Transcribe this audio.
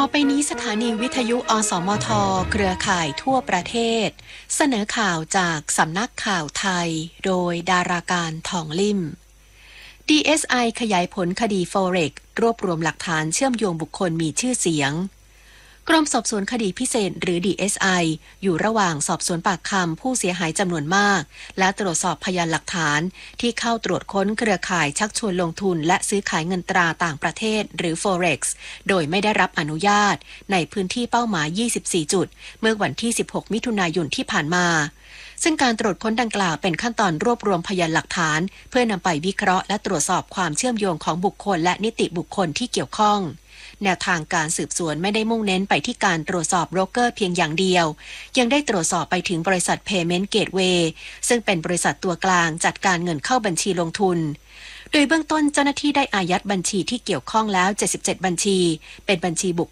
ต่อไปนี้สถานีวิทยุอสมทเครือข่ายทั่วประเทศเสนอข่าวจากสำนักข่าวไทยโดยดาราการทองลิ่ม DSI ขยายผลคดี Forex รวบรวมหลักฐานเชื่อมโยงบุคคลมีชื่อเสียงกรมสอบสวนคดีพิเศษหรือ DSI อยู่ระหว่างสอบสวนปากคำผู้เสียหายจำนวนมากและตรวจสอบพยานหลักฐานที่เข้าตรวจค้นเครือข่ายชักชวนลงทุนและซื้อขายเงินตราต่างประเทศหรือ Forex โดยไม่ได้รับอนุญาตในพื้นที่เป้าหมาย 24 จุดเมื่อวันที่ 16 มิถุนายนที่ผ่านมาซึ่งการตรวจค้นดังกล่าวเป็นขั้นตอนรวบรวมพยานหลักฐานเพื่อนำไปวิเคราะห์และตรวจสอบความเชื่อมโยงของบุคคลและนิติบุคคลที่เกี่ยวข้องแนวทางการสืบสวนไม่ได้มุ่งเน้นไปที่การตรวจสอบโบรกเกอร์เพียงอย่างเดียวยังได้ตรวจสอบไปถึงบริษัท Payment Gateway ซึ่งเป็นบริษัทตัวกลางจัดการเงินเข้าบัญชีลงทุนโดยเบื้องต้นเจ้าหน้าที่ได้อายัดบัญชีที่เกี่ยวข้องแล้ว77บัญชีเป็นบัญชีบุค